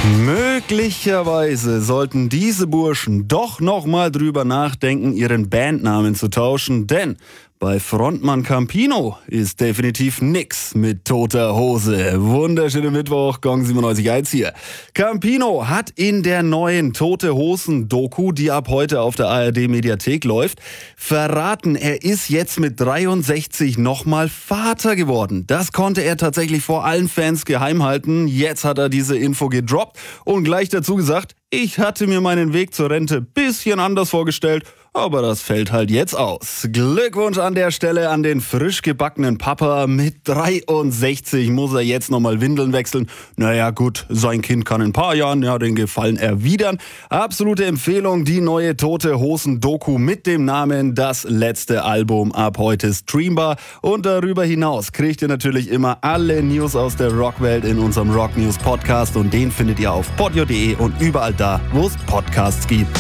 Möglicherweise sollten diese Burschen doch nochmal drüber nachdenken, ihren Bandnamen zu tauschen, denn bei Frontmann Campino ist definitiv nix mit toter Hose. Wunderschönen Mittwoch, Gong 97.1 hier. Campino hat in der neuen Tote Hosen Doku, die ab heute auf der ARD Mediathek läuft, verraten, er ist jetzt mit 63 nochmal Vater geworden. Das konnte er tatsächlich vor allen Fans geheim halten. Jetzt hat er diese Info gedroppt und gleich dazu gesagt, ich hatte mir meinen Weg zur Rente bisschen anders vorgestellt, aber das fällt halt jetzt aus. Glückwunsch an der Stelle an den frisch gebackenen Papa. Mit 63 muss er jetzt nochmal Windeln wechseln. Naja gut, sein Kind kann in ein paar Jahren den Gefallen erwidern. Absolute Empfehlung, die neue Tote Hosen Doku mit dem Namen Das letzte Album, ab heute streambar. Und darüber hinaus kriegt ihr natürlich immer alle News aus der Rockwelt in unserem Rock News Podcast. Und den findet ihr auf podio.de und überall da, wo es Podcasts gibt.